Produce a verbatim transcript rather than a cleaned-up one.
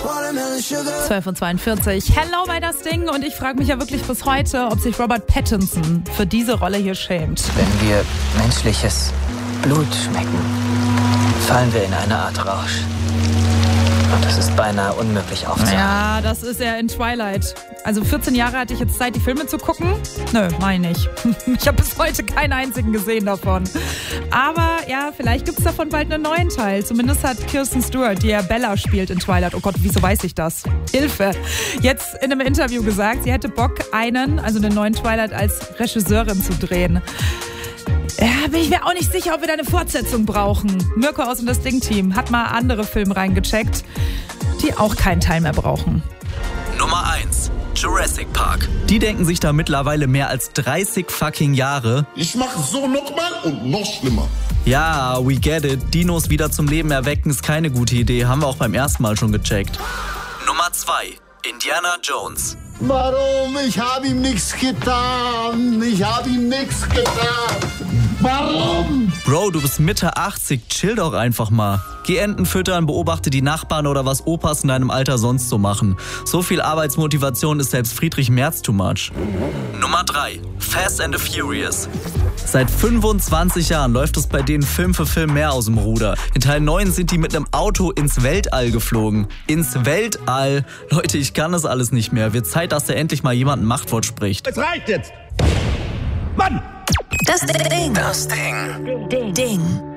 zwölf Uhr zweiundvierzig. Hello bei das Ding. Und ich frage mich ja wirklich bis heute, ob sich Robert Pattinson für diese Rolle hier schämt. Wenn wir menschliches Blut schmecken, fallen wir in eine Art Rausch. Und das ist beinahe unmöglich aufzuhalten. Ja, das ist er in Twilight. Also vierzehn Jahre hatte ich jetzt Zeit, die Filme zu gucken. Nö, meine ich. Ich habe bis heute keinen einzigen gesehen davon. Aber ja, vielleicht gibt es davon bald einen neuen Teil. Zumindest hat Kirsten Stewart, die ja Bella spielt in Twilight. Oh Gott, wieso weiß ich das? Hilfe! Jetzt in einem Interview gesagt, sie hätte Bock, einen, also den neuen Twilight als Regisseurin zu drehen. Ja, bin ich mir auch nicht sicher, ob wir da eine Fortsetzung brauchen. Mirko aus dem Das Ding-Team hat mal andere Filme reingecheckt, die auch keinen Teil mehr brauchen. Nummer eins. Jurassic Park. Die denken sich da mittlerweile mehr als dreißig fucking Jahre. Ich mache so nochmal und noch schlimmer. Ja, we get it. Dinos wieder zum Leben erwecken ist keine gute Idee. Haben wir auch beim ersten Mal schon gecheckt. Nummer zwei. Indiana Jones. Warum? Ich habe ihm nichts getan. Ich habe ihm nichts getan. Warum? Bro, du bist Mitte achtzig, chill doch einfach mal. Geh Enten füttern, beobachte die Nachbarn oder was Opas in deinem Alter sonst so machen. So viel Arbeitsmotivation ist selbst Friedrich Merz too much. Nummer drei. Fast and the Furious. Seit fünfundzwanzig Jahren läuft es bei denen Film für Film mehr aus dem Ruder. In Teil neun sind die mit einem Auto ins Weltall geflogen. Ins Weltall? Leute, ich kann das alles nicht mehr. Wird Zeit, dass da endlich mal jemand ein Machtwort spricht. Es reicht jetzt. Mann! Das Ding. Das Ding. Ding.